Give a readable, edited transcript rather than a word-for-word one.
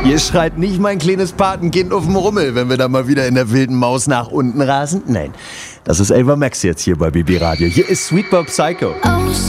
Hier schreit nicht mein kleines Patenkind auf dem Rummel, wenn wir da mal wieder in der wilden Maus nach unten rasen. Nein, das ist Ava Max jetzt hier bei BB Radio. Hier ist Sweet Boy Psycho. Oh,